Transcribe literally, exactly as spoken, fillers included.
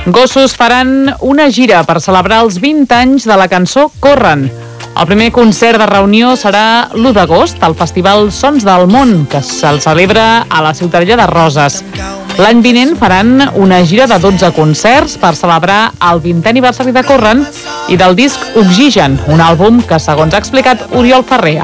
Gossos faran una gira per celebrar els vint anys de la cançó Corren. El primer concert de reunió serà l'u d'agost al Festival Sons del Món, que se'l celebra a la Ciutadella de Roses. L'any vinent faran una gira de dotze concerts per celebrar el vintè aniversari de Corren i del disc Oxigen, un àlbum que, segons ha explicat Oriol Ferrer,